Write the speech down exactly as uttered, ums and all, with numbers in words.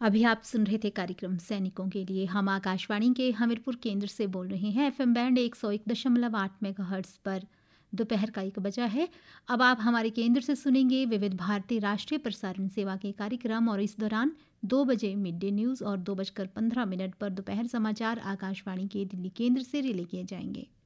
अभी आप सुन रहे थे कार्यक्रम सैनिकों के लिए। हम आकाशवाणी के हमीरपुर केंद्र से बोल रहे हैं। एफएम बैंड एक सौ एक दशमलव आठ मेगाहर्ट्ज़ पर दोपहर का एक बजा है। अब आप हमारे केंद्र से सुनेंगे विविध भारती राष्ट्रीय प्रसारण सेवा के कार्यक्रम, और इस दौरान दो बजे मिड डे न्यूज़ और दो बजकर पंद्रह मिनट पर दोपहर समाचार आकाशवाणी के दिल्ली केंद्र से रिले किए जाएंगे।